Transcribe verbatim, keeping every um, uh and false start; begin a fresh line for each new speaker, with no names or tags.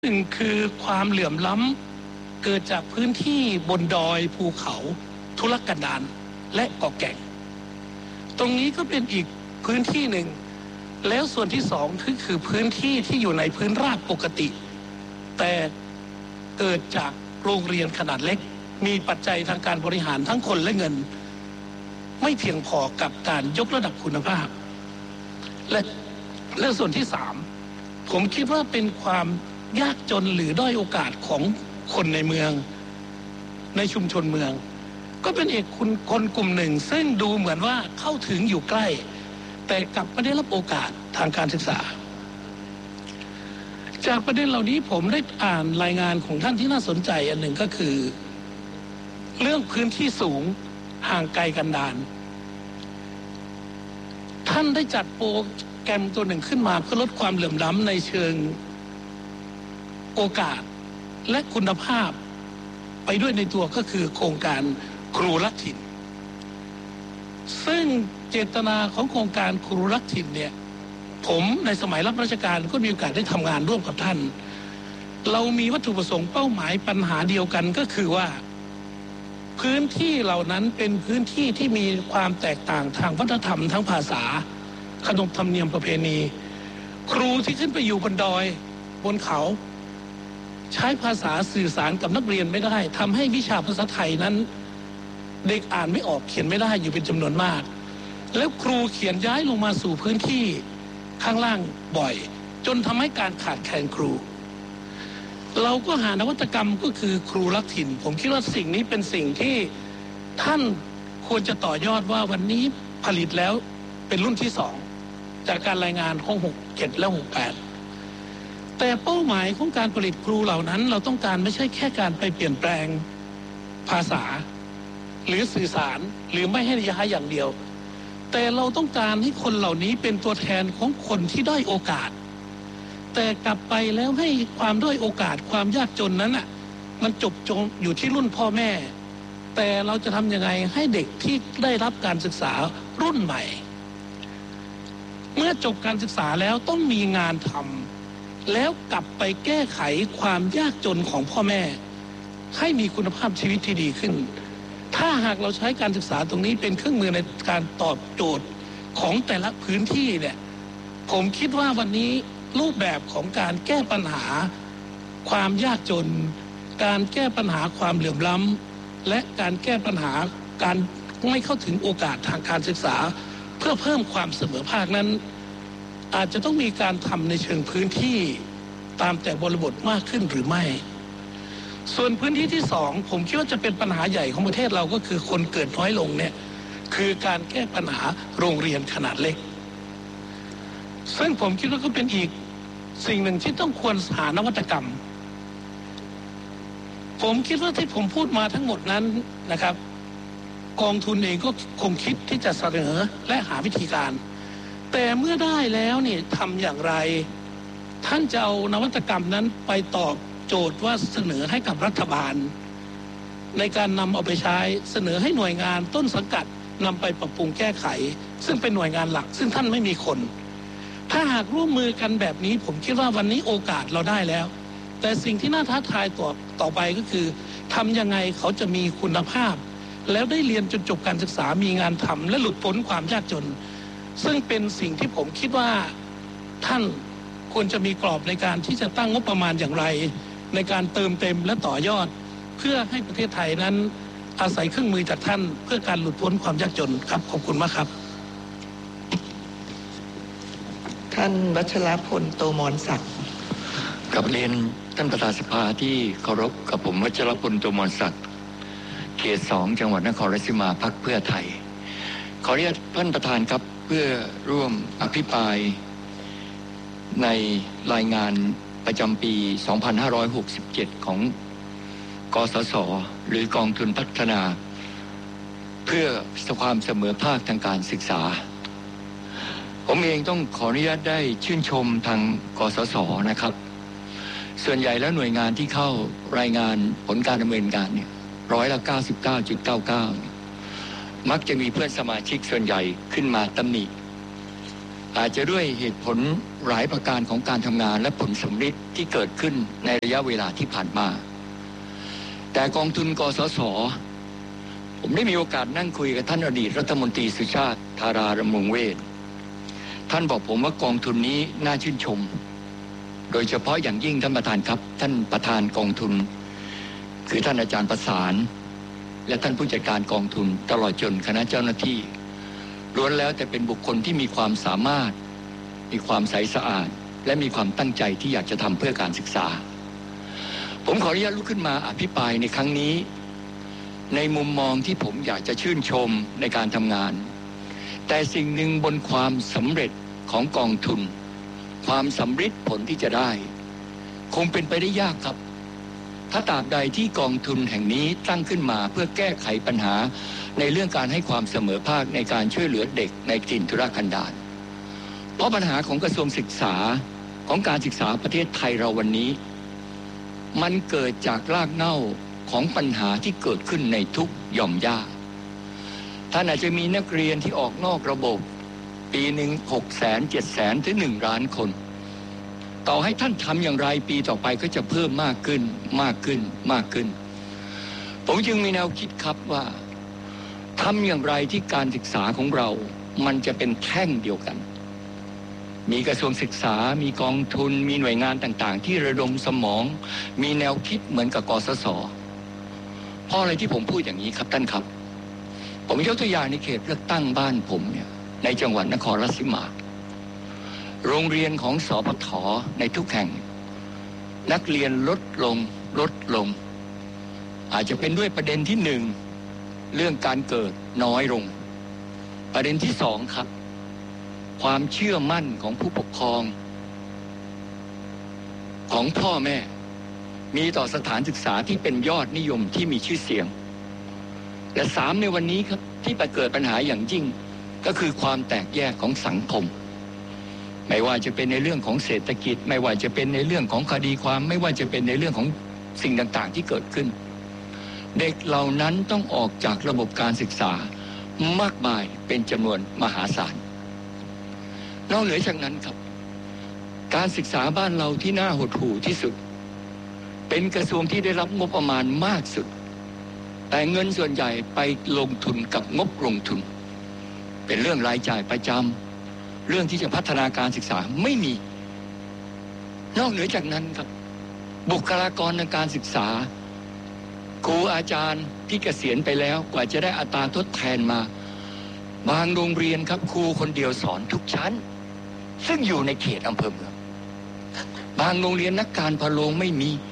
หนึ่งคือความเหลื่อมล้ำเกิดจากพื้นที่บนดอยภูเขาทุรกันดารและเกาะแก่งตรงนี้ก็เป็นอีกพื้นที่หนึ่งแล้วส่วนที่สองคือคือพื้นที่ที่อยู่ในพื้นราบปกติแต่เกิดจากโรงเรียนขนาดเล็กมีปัจจัยทางการบริหารทั้งคนและเงินไม่เพียงพอกับการยกระดับคุณภาพและและส่วนที่สามผมคิดว่าเป็นความยากจนหรือด้อยโอกาสของคนในเมืองในชุมชนเมืองก็เป็นเอกคุณคนกลุ่มหนึ่งซึ่งดูเหมือนว่าเข้าถึงอยู่ใกล้แต่กลับไม่ได้รับโอกาสทางการศึกษาจากประเด็นเหล่านี้ผมได้อ่านรายงานของท่านที่น่าสนใจอันหนึ่งก็คือเรื่องพื้นที่สูงห่างไกลกันดารท่านได้จัดโปรแกรมตัวหนึ่งขึ้นมาเพื่อลดความเหลื่อมล้ำในเชิงโอกาสและคุณภาพไปด้วยในตัวก็คือโครงการครูรักถิ่นซึ่งเจตนาของโครงการครูรักถิ่นเนี่ยผมในสมัยรับราชการก็มีโอกาสได้ทำงานร่วมกับท่านเรามีวัตถุประสงค์เป้าหมายปัญหาเดียวกันก็คือว่าพื้นที่เหล่านั้นเป็นพื้นที่ที่มีความแตกต่างทางวัฒนธรรมทั้งภาษาขนบธรรมเนียมประเพณีครูที่ขึ้นไปอยู่บนดอยบนเขาใช้ภาษาสื่อสารกับนักเรียนไม่ได้ทำให้วิชาภาษาไทยนั้นเด็กอ่านไม่ออกเขียนไม่ได้อยู่เป็นจำนวนมากแล้วครูเขียนย้ายลงมาสู่พื้นที่ข้างล่างบ่อยจนทำให้การขาดแคลนครูเราก็หานวัตกรรมก็คือครูรักถิ่นผมคิดว่าสิ่งนี้เป็นสิ่งที่ท่านควรจะต่อยอดว่าวันนี้ผลิตแล้วเป็นรุ่นที่สองจากการรายงานของหกเจ็ดและหกแปดแต่เป้าหมายของการผลิตครูเหล่านั้นเราต้องการไม่ใช่แค่การไปเปลี่ยนแปลงภาษาหรือสื่อสารหรือไม่ให้ย้ายอย่างเดียวแต่เราต้องการให้คนเหล่านี้เป็นตัวแทนของคนที่ด้อยโอกาสแต่กลับไปแล้วให้ความด้อยโอกาสความยากจนนั้นอ่ะมันจบจงอยู่ที่รุ่นพ่อแม่แต่เราจะทำยังไงให้เด็กที่ได้รับการศึกษารุ่นใหม่เมื่อจบการศึกษาแล้วต้องมีงานทำแล้วกลับไปแก้ไขความยากจนของพ่อแม่ให้มีคุณภาพชีวิตที่ดีขึ้นถ้าหากเราใช้การศึกษาตรงนี้เป็นเครื่องมือในการตอบโจทย์ของแต่ละพื้นที่เนี่ยผมคิดว่าวันนี้รูปแบบของการแก้ปัญหาความยากจนการแก้ปัญหาความเหลื่อมล้ำและการแก้ปัญหาการไม่เข้าถึงโอกาสทางการศึกษาเพื่อเพิ่มความเสมอภาคนั้นอาจจะต้องมีการทำในเชิงพื้นที่ตามแต่บริบทมากขึ้นหรือไม่ส่วนพื้นที่ที่สองผมคิดว่าจะเป็นปัญหาใหญ่ของประเทศเราก็คือคนเกิดน้อยลงเนี่ยคือการแก้ปัญหาโรงเรียนขนาดเล็กซึ่งผมคิดว่าก็เป็นอีกสิ่งหนึ่งที่ต้องควรหานวัตกรรมผมคิดว่าที่ผมพูดมาทั้งหมดนั้นนะครับกองทุนเองก็คงคิดที่จะเสนอและหาวิธีการแต่เมื่อได้แล้วเนี่ยทำอย่างไรท่านจะเอานวัตกรรมนั้นไปตอบโจทย์ว่าเสนอให้กับรัฐบาลในการนำเอาไปใช้เสนอให้หน่วยงานต้นสังกัดนำไปปรับปรุงแก้ไขซึ่งเป็นหน่วยงานหลักซึ่งท่านไม่มีคนถ้าหากร่วมมือกันแบบนี้ผมคิดว่าวันนี้โอกาสเราได้แล้วแต่สิ่งที่น่าท้าทายต่อต่อไปก็คือทำยังไงเขาจะมีคุณภาพแล้วได้เรียนจนจบการศึกษามีงานทำและหลุดพ้นความยากจนซึ่งเป็นสิ่งที่ผมคิดว่าท่านควรจะมีกรอบในการที่จะตั้งงบประมาณอย่างไรในการเติมเต็มและต่อยอดเพื่อให้ประเทศไทยนั้นอาศัยเครื่องมือจากท่านเพื่อการหลุดพ้นความยากจนครับขอบคุณมากครับ
ท่านวัชรพลโตมรศักดิ์
กับเรียนท่านประธานสภาที่เคารพกับผมวัชรพลโตมรศักดิ์เขตสองจังหวัดนครราชสีมาพรรคเพื่อไทยขออนุญาตท่านประธานครับเพื่อร่วมอภิปรายในรายงานประจำปีสองพันห้าร้อยหกสิบเจ็ดของกสศหรือกองทุนพัฒนาเพื่อความเสมอภาคทางการศึกษาผมเองต้องขออนุญาตได้ชื่นชมทางกสศนะครับส่วนใหญ่แล้วหน่วยงานที่เข้ารายงานผลการดำเนินการเนี่ยร้อยละ เก้าสิบเก้าจุดเก้าเก้า มักจะมีเพื่อนสมาชิกส่วนใหญ่ขึ้นมาตำหนิอาจจะด้วยเหตุผลหลายประการของการทำงานและผลสำฤทธิ์ที่เกิดขึ้นในระยะเวลาที่ผ่านมาแต่กองทุนกสศผมได้มีโอกาสนั่งคุยกับท่านอดีตรัฐมนตรีสุชาติธารารำรงเวชท่านบอกผมว่ากองทุนนี้น่าชื่นชมโดยเฉพาะอย่างยิ่งท่านประธานครับท่านประธานกองทุนคือท่านอาจารย์ประสานและท่านผู้จัดการกองทุนตลอดจนคณะเจ้าหน้าที่ล้วนแล้วแต่เป็นบุคคลที่มีความสามารถมีความใสสะอาดและมีความตั้งใจที่อยากจะทำเพื่อการศึกษาผมขออนุญาตลุกขึ้นมาอภิปรายในครั้งนี้ในมุมมองที่ผมอยากจะชื่นชมในการทำงานแต่สิ่งหนึ่งบนความสำเร็จของกองทุนความสำฤทธิ์ผลที่จะได้คงเป็นไปได้ยากครับถ้าตราบใดที่กองทุนแห่งนี้ตั้งขึ้นมาเพื่อแก้ไขปัญหาในเรื่องการให้ความเสมอภาคในการช่วยเหลือเด็กในถิ่นทุรกันดารเพราะปัญหาของกระทรวงศึกษาของการศึกษาประเทศไทยเราวันนี้มันเกิดจากรากเหง้าของปัญหาที่เกิดขึ้นในทุกหย่อมย่าท่านอาจจะมีนักเรียนที่ออกนอกระบบปีหนึ่งหกแสนเจ็ดแสนถึงหนึ่งล้านคนต่อให้ท่านทำอย่างไรปีต่อไปก็จะเพิ่มมากขึ้นมากขึ้นมากขึ้นผมจึงมีแนวคิดครับว่าทำอย่างไรที่การศึกษาของเรามันจะเป็นแท่งเดียวกันมีกระทรวงศึกษามีกองทุนมีหน่วยงานต่างๆที่ระดมสมองมีแนวคิดเหมือนกับกสศเพราะอะไรที่ผมพูดอย่างนี้ครับท่านครับผมยกตัวอย่างในเขตเลือกตั้งบ้านผมเนี่ยในจังหวัดนครราชสีมาโรงเรียนของสปท.ในทุกแห่งนักเรียนลดลงลดลงอาจจะเป็นด้วยประเด็นที่หนึ่งเรื่องการเกิดน้อยลงประเด็นที่สองครับความเชื่อมั่นของผู้ปกครองของพ่อแม่มีต่อสถานศึกษาที่เป็นยอดนิยมที่มีชื่อเสียงและสามในวันนี้ครับที่ไปเกิดปัญหาอย่างยิ่งก็คือความแตกแยกของสังคมไม่ว่าจะเป็นในเรื่องของเศรษฐกิจไม่ว่าจะเป็นในเรื่องของคดีความไม่ว่าจะเป็นในเรื่องของสิ่งต่างๆที่เกิดขึ้นเด็กเหล่านั้นต้องออกจากระบบการศึกษามากมายเป็นจำนวนมหาศาลนอกเหนือจากนั้นครับการศึกษาบ้านเราที่น่าหดหู่ที่สุดเป็นกระทรวงที่ได้รับงบประมาณมากสุดแต่เงินส่วนใหญ่ไปลงทุนกับงบลงทุนเป็นเรื่องรายจ่ายประจำเรื่องที่จะพัฒนาการศึกษาไม่มีนอกเหนือจากนั้นครับบุคลากรทางการศึกษาครูอาจารย์ที่เกษียณไปแล้วกว่าจะได้อัตราทดแทนมาบางโรงเรียนครับครูคนเดียวสอนทุกชั้นซึ่งอยู่ในเขตอำเภอเมืองบางโรงเรียนนักการพะโล้ไม่มี